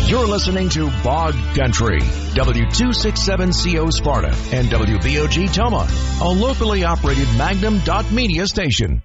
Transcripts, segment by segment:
You're listening to Bog Country, W267CO Sparta and WBOG Toma, a locally operated Magnum.media station.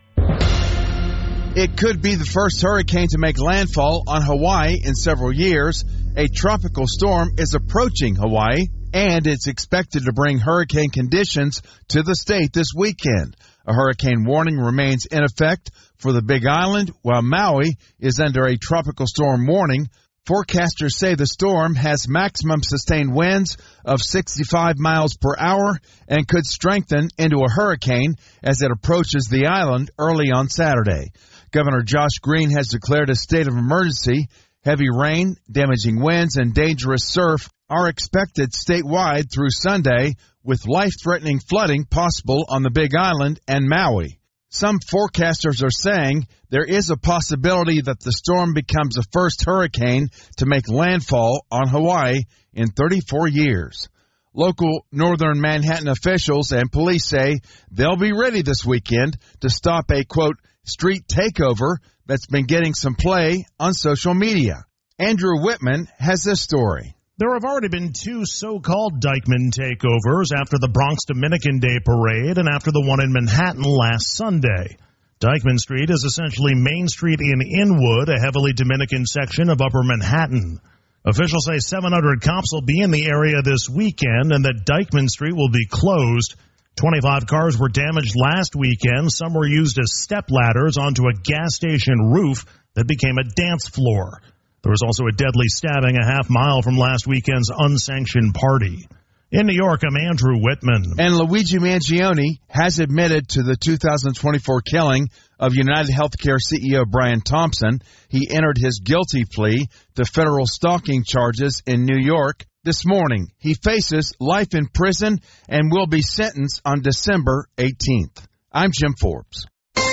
It could be the first hurricane to make landfall on Hawaii in several years. A tropical storm is approaching Hawaii, and it's expected to bring hurricane conditions to the state this weekend. A hurricane warning remains in effect for the Big Island, while Maui is under a tropical storm warning. Forecasters say the storm has maximum sustained winds of 65 miles per hour and could strengthen into a hurricane as it approaches the island early on Saturday. Governor Josh Green has declared a state of emergency. Heavy rain, damaging winds, and dangerous surf are expected statewide through Sunday, with life-threatening flooding possible on the Big Island and Maui. Some forecasters are saying there is a possibility that the storm becomes the first hurricane to make landfall on Hawaii in 34 years. Local northern Manhattan officials and police say they'll be ready this weekend to stop a, quote, street takeover that's been getting some play on social media. Andrew Whitman has this story. There have already been two so-called Dyckman takeovers after the Bronx Dominican Day Parade and after the one in Manhattan last Sunday. Dyckman Street is essentially Main Street in Inwood, a heavily Dominican section of Upper Manhattan. Officials say 700 cops will be in the area this weekend and that Dyckman Street will be closed. 25 cars were damaged last weekend. Some were used as step ladders onto a gas station roof that became a dance floor. There was also a deadly stabbing a half mile from last weekend's unsanctioned party. In New York, I'm Andrew Whitman. And Luigi Mangione has admitted to the 2024 killing of United Healthcare CEO Brian Thompson. He entered his guilty plea to federal stalking charges in New York this morning. He faces life in prison and will be sentenced on December 18th. I'm Jim Forbes.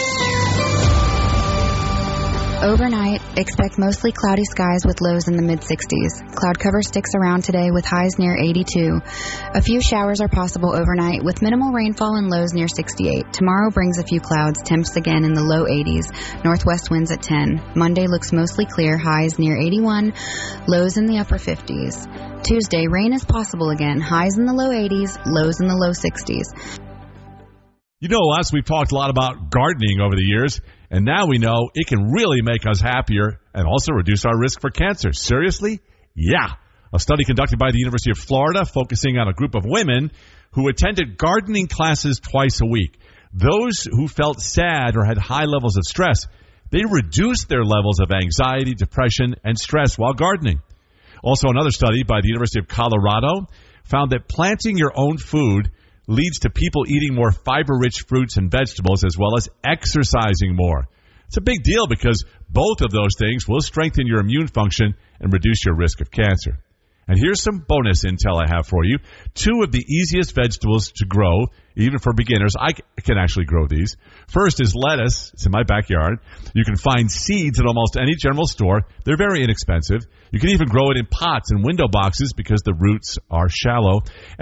Overnight, expect mostly cloudy skies with lows in the mid-60s. Cloud cover sticks around today with highs near 82. A few showers are possible overnight with minimal rainfall and lows near 68. Tomorrow brings a few clouds, temps again in the low 80s. Northwest winds at 10. Monday looks mostly clear, highs near 81, lows in the upper 50s. Tuesday, rain is possible again, highs in the low 80s, lows in the low 60s. You know us, we've talked a lot about gardening over the years. And now we know it can really make us happier and also reduce our risk for cancer. Seriously? Yeah. A study conducted by the University of Florida focusing on a group of women who attended gardening classes twice a week. Those who felt sad or had high levels of stress, they reduced their levels of anxiety, depression, and stress while gardening. Also, another study by the University of Colorado found that planting your own food leads to people eating more fiber-rich fruits and vegetables as well as exercising more. It's a big deal because both of those things will strengthen your immune function and reduce your risk of cancer. And here's some bonus intel I have for you. 2 of the easiest vegetables to grow, even for beginners. I can actually grow these. First is lettuce. It's in my backyard. You can find seeds at almost any general store. They're very inexpensive. You can even grow it in pots and window boxes because the roots are shallow.